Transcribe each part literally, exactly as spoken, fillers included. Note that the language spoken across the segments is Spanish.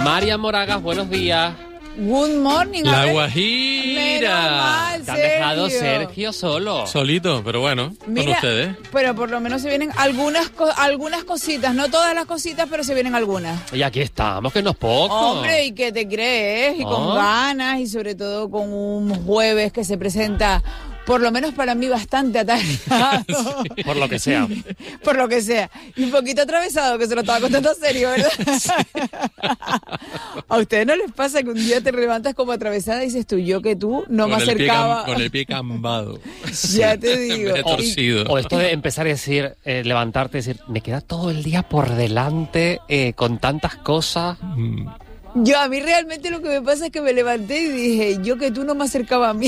María Moragas, buenos días. Good morning. La Guajira. Mal, Te ha dejado Sergio solo. Solito, pero bueno, Mira, con ustedes. Pero por lo menos se vienen algunas co- algunas cositas, no todas las cositas, pero se vienen algunas. Y aquí estamos, que no es poco. Hombre, ¿y qué te crees? Y Oh. con ganas, y sobre todo con un jueves que se presenta, por lo menos para mí, bastante atareado. Sí, por lo que sea. Por lo que sea. Y un poquito atravesado, que se lo estaba contando serio, ¿verdad? Sí. ¿A ustedes no les pasa que un día te levantas como atravesada y dices tú, yo que tú no Con me el pie acercaba? cam- con el pie cambado. Ya te digo. Me he torcido. O esto de empezar a decir, eh, levantarte y decir, me queda todo el día por delante eh, con tantas cosas. Mm. Yo, a mí realmente lo que me pasa es que me levanté y dije, yo que tú no me acercaba a mí.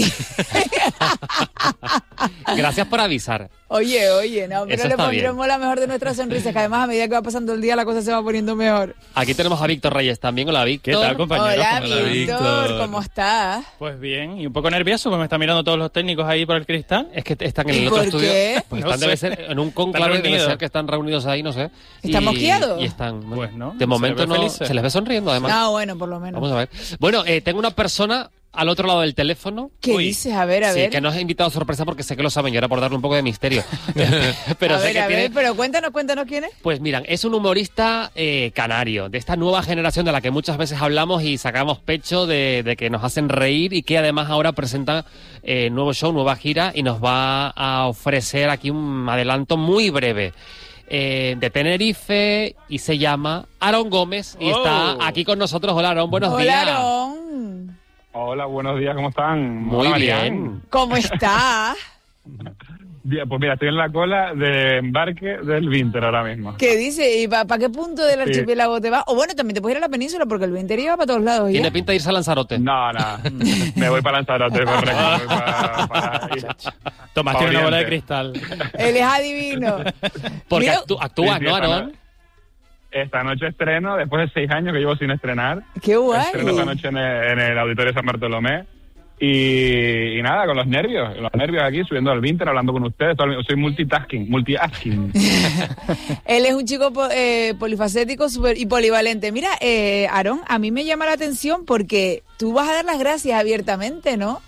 Gracias por avisar. Oye, oye, no, pero Eso le está pondremos la mejor de nuestras sonrisas, que además a medida que va pasando el día la cosa se va poniendo mejor. Aquí tenemos a Víctor Reyes también. Hola, Víctor. ¿Qué tal, compañeros? Hola, Hola, Víctor, Víctor. ¿cómo estás? Pues bien, y un poco nervioso porque me están mirando todos los técnicos ahí por el cristal. Es que están en ¿Y el otro por estudio. qué? Pues No están, debe sé. ser en un conclave, debe reunidos. ser que están reunidos ahí, no sé. ¿Están Y- mosqueados? Y están. Pues no, De se momento les ve no. felices. Se les ve sonriendo, además. Ah, bueno, por lo menos. Vamos a ver. Bueno, eh, tengo una persona al otro lado del teléfono. ¿Qué Uy. dices? A ver, a Sí, ver. que nos ha invitado a sorpresa porque sé que lo saben y era por darle un poco de misterio. Pero a sé ver, que a tiene... ver, pero cuéntanos, cuéntanos quién es. Pues miran, es un humorista eh, canario, de esta nueva generación de la que muchas veces hablamos y sacamos pecho de, de que nos hacen reír y que además ahora presenta eh, nuevo show, nueva gira y nos va a ofrecer aquí un adelanto muy breve. Eh, de Tenerife y se llama Aarón Gómez y Oh. está aquí con nosotros. Hola, Aarón, buenos Hola, días. Aarón. Hola, buenos días, ¿cómo están? Muy Hola, bien. Marian. ¿Cómo estás? Bien, pues mira, estoy en la cola de embarque del Vinter ahora mismo. ¿Qué dice? ¿Y para qué punto del Sí. archipiélago te vas? O bueno, también te puedes ir a la península porque el Vinter iba para todos lados. Tiene ¿ya? pinta de irse a Lanzarote. No, no, me voy para Lanzarote, correcto. Voy para, para- Tomaste Pa' una bola de Oriente. cristal. Él es adivino. Porque Mira, actú- actúas, Sí, sí, ¿no, esta Aarón? no- Esta noche estreno, después de seis años que llevo sin estrenar. qué guay. Estreno esta noche en el, en el Auditorio San Bartolomé. Y, y nada, con los nervios, los nervios aquí, subiendo al Vinter, hablando con ustedes. todo el- Soy multitasking, multitasking. Él es un chico po- eh, polifacético super, y polivalente. Mira, eh, Aarón, a mí me llama la atención porque tú vas a dar las gracias abiertamente, ¿no?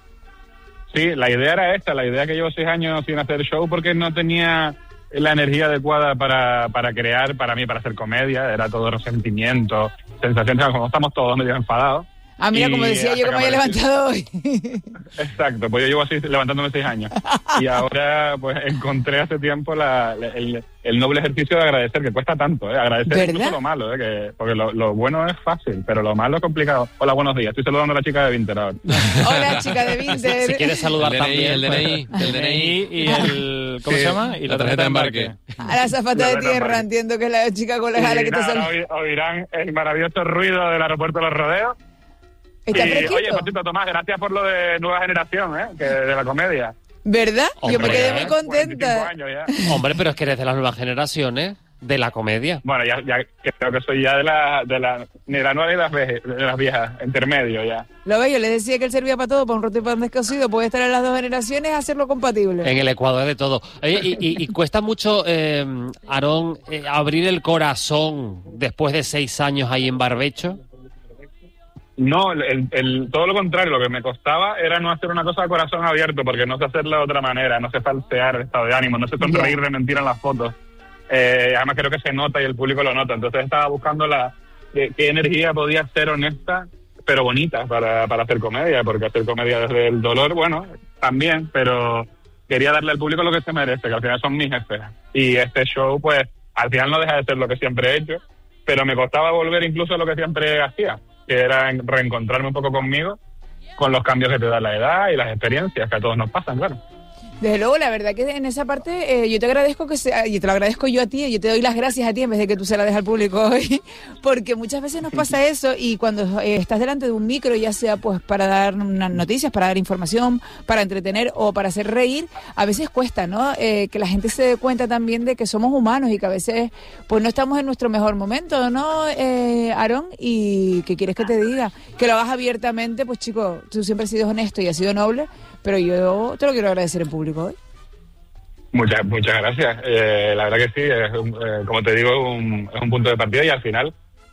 Sí, la idea era esta, la idea que llevo seis años sin hacer show porque no tenía la energía adecuada para, para crear, para mí, para hacer comedia, era todo resentimiento, sensaciones, como estamos todos medio enfadados. Ah, mira, Y como decía yo que me había levantado hoy. Exacto, pues yo llevo así levantándome seis años. Y ahora pues encontré hace tiempo la, la- el, el noble ejercicio de agradecer, que cuesta tanto, ¿eh? Agradecer ¿Verdad? incluso lo malo, ¿eh? Que, porque lo, lo bueno es fácil, pero lo malo es complicado. Hola, buenos días, estoy saludando a la chica de Vinter ahora. Hola, chica de Vinter. Si quieres saludar El D N I, también. el D N I, pues. el D N I. y el... ¿Cómo Sí, se llama? Y la tarjeta de embarque. A la zafata de La tierra, verdad, entiendo que es la chica con la jala que Y te nada, sale. oí- oirán el maravilloso ruido del aeropuerto de los Rodeos. Está Y, fresquito, oye, por cierto, Tomás, gracias por lo de Nueva Generación, ¿eh? Que de la comedia. ¿verdad? Yo me Hombre, quedé muy cuarenta y cinco contenta. años ya. Hombre, pero es que eres de las nuevas generaciones de la comedia. Bueno, ya, ya creo que soy ya de la, de la, ni de la nueva ni de las, veje- de las viejas, intermedio ya. Lo ves, yo les decía que él servía para todo, para un roto y para un descosido. Puede estar en las dos generaciones, hacerlo compatible. En el Ecuador de todo. Oye, y, y- y cuesta mucho, eh, Aarón, eh, abrir el corazón después de seis años ahí en Barbecho. No, el, el, todo lo contrario, lo que me costaba era no hacer una cosa a corazón abierto, porque no sé hacerla de otra manera, no sé falsear el estado de ánimo, no sé sonreír de mentira en las fotos. Eh, además creo que se nota y el público lo nota, entonces estaba buscando la qué, qué energía podía ser honesta, pero bonita para, para hacer comedia, porque hacer comedia desde el dolor, bueno, también, pero quería darle al público lo que se merece, que al final son mis jefes. Y este show, pues, al final no deja de ser lo que siempre he hecho, pero me costaba volver incluso a lo que siempre hacía, que era en- reencontrarme un poco conmigo, con los cambios que te da la edad y las experiencias que a todos nos pasan, claro. Desde luego, la verdad que en esa parte eh, yo te agradezco que sea, y te lo agradezco yo a ti, yo te doy las gracias a ti en vez de que tú se la des al público hoy, porque muchas veces nos pasa eso y cuando eh, estás delante de un micro, ya sea pues para dar unas noticias, para dar información, para entretener o para hacer reír, a veces cuesta, ¿no? Eh, que la gente se dé cuenta también de que somos humanos y que a veces pues no estamos en nuestro mejor momento, ¿no, eh, Aarón? Y ¿qué quieres que te diga? Que lo hagas abiertamente, pues chico, tú siempre has sido honesto y has sido noble, pero yo te lo quiero agradecer en público hoy. Muchas muchas gracias. Eh, la verdad que sí, es un- eh, como te digo, es un, es un punto de partida y al final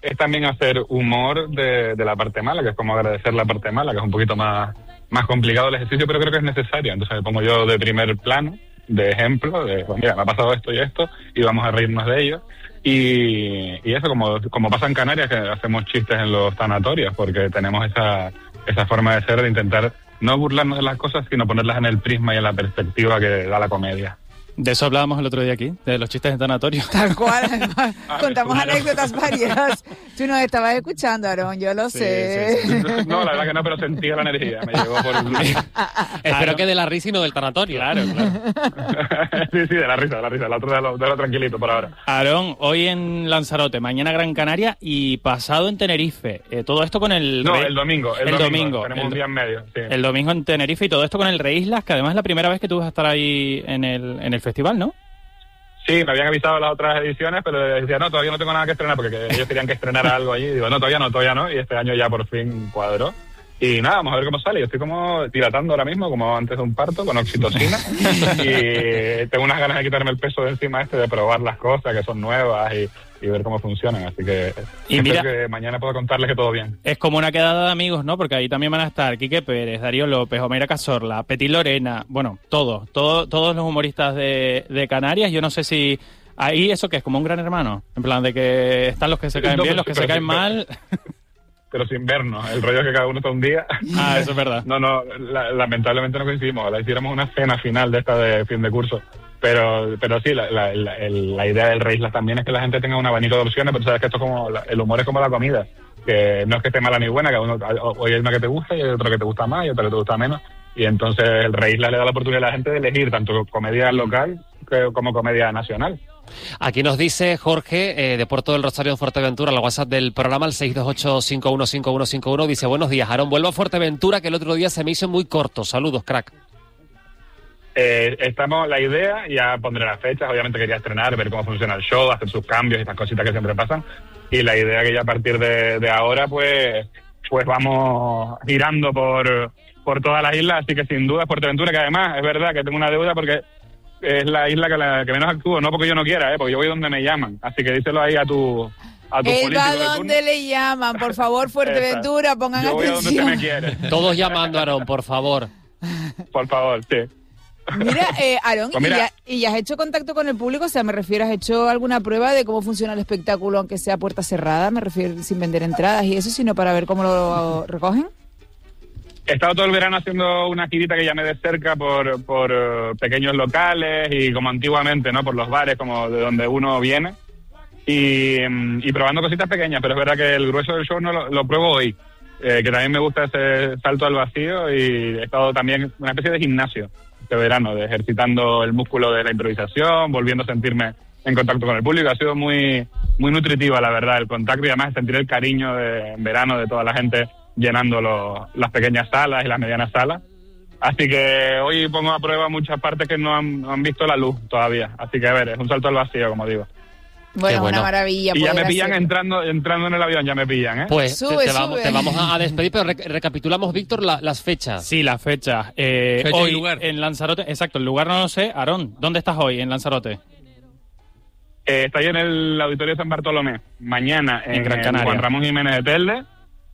es también hacer humor de, de la parte mala, que es como agradecer la parte mala, que es un poquito más, más complicado el ejercicio, pero creo que es necesario. Entonces me pongo yo de primer plano, de ejemplo, de, pues mira, me ha pasado esto y esto, y vamos a reírnos de ello. Y, y eso, como, como pasa en Canarias, que hacemos chistes en los tanatorios, porque tenemos esa, esa forma de ser, de intentar no burlarnos de las cosas, sino ponerlas en el prisma y en la perspectiva que da la comedia. De eso hablábamos el otro día aquí, de los chistes en tanatorio. Tal cual, además, Ah, contamos claro. anécdotas varias. Tú nos estabas escuchando, Aarón, yo lo Sí, sé. sí, No, la verdad que no, pero sentía la energía, me llegó por el... Espero que de la risa y no del tanatorio. Claro, claro. Sí, sí, de la risa, de la risa, el otro de lo, de lo tranquilito por ahora. Aarón, hoy en Lanzarote, mañana Gran Canaria y pasado en Tenerife. Eh, todo esto con el... No, Rey- el domingo, el, El domingo, domingo, tenemos el un do- día en medio, sí. El domingo en Tenerife y todo esto con el Rey Islas, que además es la primera vez que tú vas a estar ahí en el, en el festival, ¿no? Sí, me habían avisado las otras ediciones, pero decía, no, todavía no tengo nada que estrenar, porque que ellos querían que estrenara algo allí. Y digo, no, todavía no, todavía no. Y este año ya por fin cuadró. Y nada, vamos a ver cómo sale. Yo estoy como dilatando ahora mismo, como antes de un parto, con oxitocina. Y tengo unas ganas de quitarme el peso de encima este, de probar las cosas que son nuevas y, y ver cómo funcionan. Así que Y espero mira- que mañana puedo contarles que todo bien. Es como una quedada de amigos, ¿no? Porque ahí también van a estar Quique Pérez, Darío López, Omeira Cazorla, Petit Lorena, bueno, todos, todo, todos los humoristas de, de Canarias. Yo no sé si ahí eso que es como un gran hermano, en plan de que están los que se caen No, bien, pero- los que se pero caen sí, mal. Pero sin vernos. El rollo es que cada uno está un día. Ah, eso es verdad. No, no, la- lamentablemente no coincidimos. La hiciéramos una cena final de esta de fin de curso. Pero pero sí, la, la, la, el- la idea del Rey Islas también es que la gente tenga un abanico de opciones, pero sabes que esto es como, la- el humor es como la comida, que no es que esté mala ni buena, que uno, hoy hay una que te gusta y hay otra que te gusta más y otra que te gusta menos. Y entonces el Rey Islas le da la oportunidad a la gente de elegir tanto comedia local que- como comedia nacional. Aquí nos dice Jorge, eh, de Puerto del Rosario en Fuerteventura, la WhatsApp del programa, el seis dos ocho, cinco uno cinco uno cinco uno, dice, buenos días, Aarón, vuelvo a Fuerteventura, que el otro día se me hizo muy corto. Saludos, crack. Eh, estamos, la idea, ya pondré las fechas, obviamente quería estrenar, ver cómo funciona el show, hacer sus cambios y estas cositas que siempre pasan. Y la idea que ya a partir de, de ahora, pues, pues vamos girando por, por todas las islas, así que sin duda Fuerteventura, que además es verdad que tengo una deuda porque es la isla que, la, que menos actúo, no porque yo no quiera, eh, porque yo voy donde me llaman. Así que díselo ahí a tu, a tu Él político va de turno. donde le llaman, por favor, Fuerteventura, pongan Yo voy a donde se atención. me quiere, Todos llamando, Aarón, por favor. por favor, sí. Mira, eh, Aarón, Pues ¿y, mira. ya, ¿y ya has hecho contacto con el público? O sea, me refiero, ¿has hecho alguna prueba de cómo funciona el espectáculo, aunque sea puerta cerrada? Me refiero sin vender entradas y eso, sino para ver cómo lo recogen. He estado todo el verano haciendo una girita que llamé de cerca por, por eh, pequeños locales y como antiguamente, ¿no? Por los bares, como de donde uno viene. Y, mm, y probando cositas pequeñas, pero es verdad que el grueso del show no lo, lo pruebo hoy. Eh, que también me gusta ese salto al vacío y he estado también en una especie de gimnasio este verano, de ejercitando el músculo de la improvisación, volviendo a sentirme en contacto con el público. Ha sido muy, muy nutritiva, la verdad, el contacto y además sentir el cariño de, en verano de toda la gente llenando los- las pequeñas salas y las medianas salas. Así que hoy pongo a prueba muchas partes que no han, no han visto la luz todavía. Así que a ver, es un salto al vacío, como digo. Bueno, bueno. una maravilla. Y ya poder me pillan hacerlo. entrando entrando en el avión, ya me pillan, ¿eh? Pues te- Sube, te, vamos, sube. te vamos a despedir, pero rec- recapitulamos, Víctor, la- las fechas. Sí, la fecha. Eh, Fecha y hoy lugar. en Lanzarote, exacto, el lugar no lo sé. Aarón, ¿dónde estás hoy en Lanzarote? Eh, estoy en el Auditorio San Bartolomé, mañana en, En Gran el Canaria. Juan Ramón Jiménez de Telde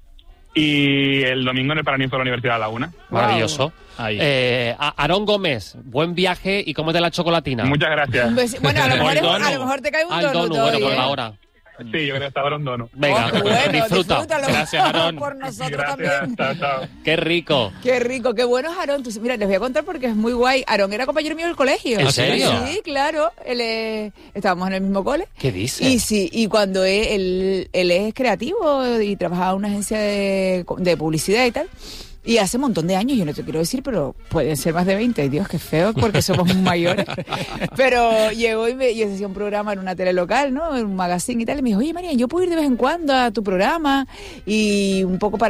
y el domingo en el Paraninfo de la Universidad de La Laguna. Maravilloso. Ahí. Eh, a- Aarón Gómez, buen viaje y cómete la chocolatina. Muchas gracias. Un besi- Bueno, a lo, mejor, El es- dono. a lo mejor te cae un Al donut dono, bueno, hoy, por ¿eh? la hora. Sí, yo creo que está un dono. Venga, Oh, bueno, disfruta. disfrútalo. Gracias, Aarón. Por nosotros Gracias, también. chao, chao. Qué rico. Qué rico, qué bueno es Aarón. Tú- mira, les voy a contar porque es muy guay. Aarón era compañero mío del colegio. ¿En serio? Sí, claro. Él es- estábamos en el mismo cole. ¿Qué dices? Y sí, y cuando él, él, él es creativo y trabaja en una agencia de, de publicidad y tal. Y hace un montón de años, yo no te quiero decir, pero pueden ser más de veinte. Dios, qué feo, porque somos muy mayores. Pero llegó y me, yo hacía un programa en una tele local, ¿no? En un magazine y tal. Y me dijo, oye, María, yo puedo ir de vez en cuando a tu programa y un poco para